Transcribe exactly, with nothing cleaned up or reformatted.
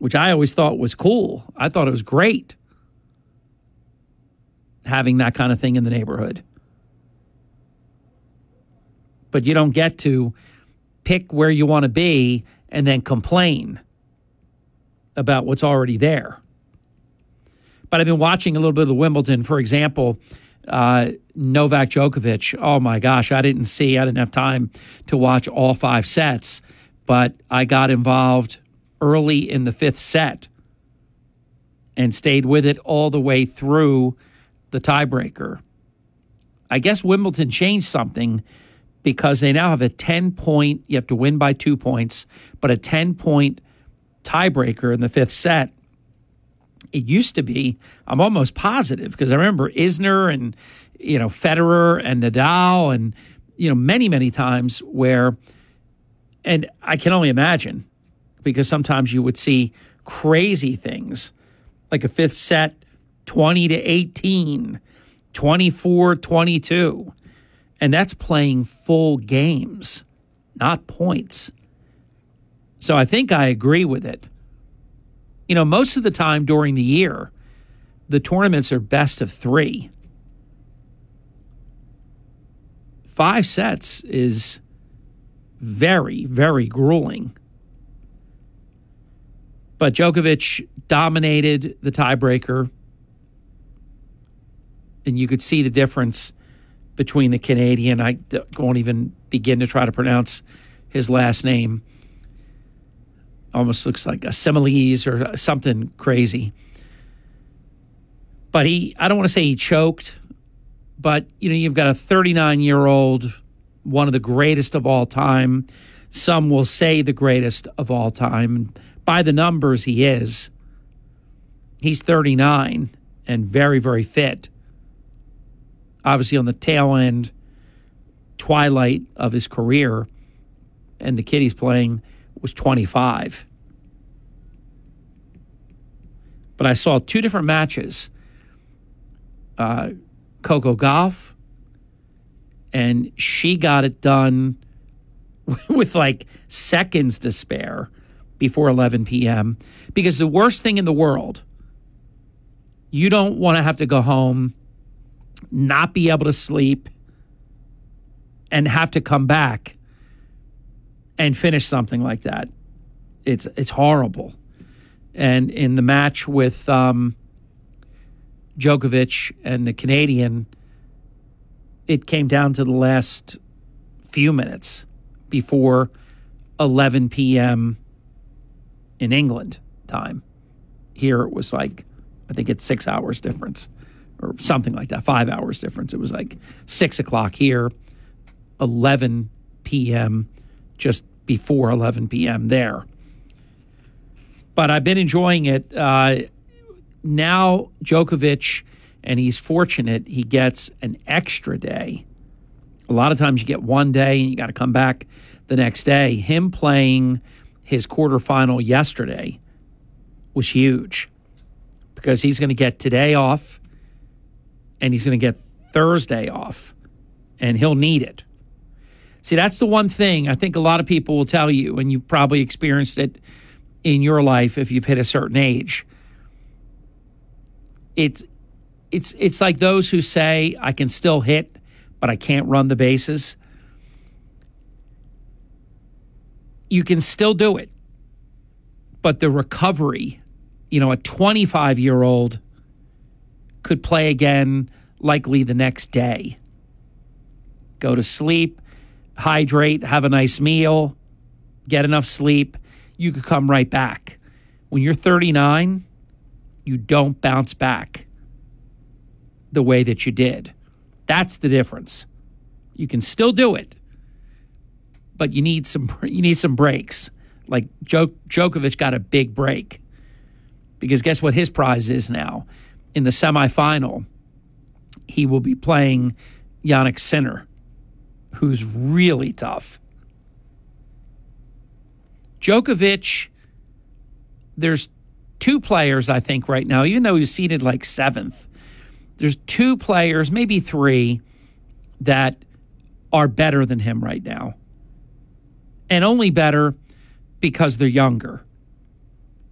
which I always thought was cool. I thought it was great having that kind of thing in the neighborhood. But you don't get to pick where you want to be and then complain about what's already there. But I've been watching a little bit of the Wimbledon. For example, uh, Novak Djokovic. Oh, my gosh, I didn't see, I didn't have time to watch all five sets, but I got involved early in the fifth set and stayed with it all the way through the tiebreaker. I guess Wimbledon changed something because they now have a ten-point, you have to win by two points, but a ten-point tiebreaker in the fifth set. It used to be, I'm almost positive, because I remember Isner and, you know, Federer and Nadal and, you know, many, many times where, and I can only imagine, because sometimes you would see crazy things, like a fifth set, twenty to eighteen, twenty-four twenty-two. And that's playing full games, not points. So I think I agree with it. You know, most of the time during the year, the tournaments are best of three. Five sets is very, very grueling. But Djokovic dominated the tiebreaker, and you could see the difference between the Canadian. I won't even begin to try to pronounce his last name. Almost looks like a Similes or something crazy. But he, I don't want to say he choked, but, you know, you've got a thirty-nine-year-old, one of the greatest of all time. Some will say the greatest of all time. By the numbers, he is. He's thirty-nine and very, very fit. Obviously on the tail end, twilight of his career, and the kid he's playing was twenty-five. But I saw two different matches. Uh, Coco Gauff, and she got it done with like seconds to spare before eleven p.m. Because the worst thing in the world, you don't want to have to go home, not be able to sleep, and have to come back and finish something like that. It's it's horrible. And in the match with um, Djokovic and the Canadian, it came down to the last few minutes before eleven p.m. in England time. Here it was like, I think it's six hours difference or something like that, five hours difference. It was like six o'clock here, eleven p.m., just before eleven p.m. there. But I've been enjoying it. Uh, now Djokovic, and he's fortunate, he gets an extra day. A lot of times you get one day and you got to come back the next day. Him playing his quarterfinal yesterday was huge because he's going to get today off and he's going to get Thursday off, and he'll need it. See, that's the one thing I think a lot of people will tell you, and you've probably experienced it in your life if you've hit a certain age. It's it's it's like those who say, I can still hit, but I can't run the bases. You can still do it, but the recovery, you know, a twenty-five-year-old could play again likely the next day. Go to sleep, hydrate, have a nice meal, get enough sleep. You could come right back. When you're thirty-nine, you don't bounce back the way that you did. That's the difference. You can still do it, but you need some you need some breaks. Like Djokovic got a big break because guess what his prize is now? In the semifinal, he will be playing Jannik Sinner, who's really tough. Djokovic, there's two players, I think, right now, even though he's seated like seventh, there's two players, maybe three, that are better than him right now. And only better because they're younger.